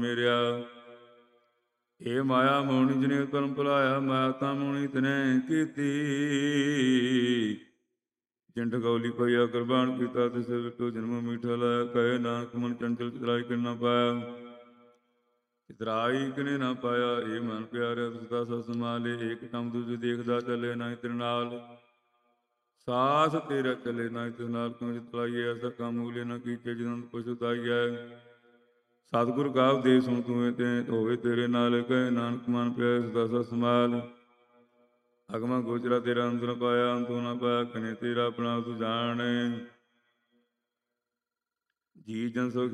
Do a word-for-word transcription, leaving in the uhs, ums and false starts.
ਮੇਰਿਆ। ਏ ਮਾਇਆ ਮੋਹਣੀ ਜਿਨੇ ਕਰਮ ਭੁਲਾਇਆ, ਮਾਇਆ ਤਾਂ ਮੋਹਣੀ ਤਨੇ ਕੀਤੀ। ਜਿਨ ਠਗੌਲੀ ਪਈਆ ਕੁਰਬਾਨ ਕੀਤਾ, ਤਿਸ ਵਿਟੋ ਜਨਮ ਮੀਠਾ ਲਾਇਆ। ਕਹੇ ਨਾਨਕ ਮਨ ਚੰਚਲ ਚਤਰਾਈ ਕਿਨ ਨਾ ਪਾਇਆ, ਚਤਰਾਈ ਕਿਨੇ ਨਾ ਪਾਇਆ। ਏ ਮਨ ਪਿਆਰਿਆ ਤਿਸ ਦਾ ਸਤ ਸੰਭਾਲੇ, ਏਕ ਟਮ ਦੂਜੇ ਦੇਖਦਾ ਚੱਲੇ ਨਾਹੀ ਤੇਰੇ ਨਾਲ। ਸਾਸ ਤੇਰਾ ਚੱਲੇ ਨਾਹੀ ਤਿਸ ਨਾਲ, ਕਿਉ ਚਤਰਾਈਐ ਐਸਾ ਕੰਮ ਮੂਲੇ ਨਾ ਕੀਚੇ ਜਿਨ੍ਹਾਂ ਪਛੁਤਾਈਐ। ਸਤਿਗੁਰ ਕਾ ਉਪਦੇਸ਼ ਸੁਣ ਤੂਏ ਤੇ ਹੋਵੇ ਤੇਰੇ ਨਾਲ, ਕਹੇ ਨਾਨਕ ਮਨ ਪਿਆਰਿਆ ਤਿਸ ਦਾ ਸਤ ਸੰਭਾਲ। ਅਗਮਾ ਗੋਚਰਾ ਤੇਰਾ ਅੰਤ ਨ ਪਾਇਆ, ਅੰਤੁ ਨ ਪਾਇਆ ਕਨੇ ਤੇਰਾ ਆਪਣਾ ਤੂੰ ਜਾਣੇ। ਜੀ ਜਨ ਸੋ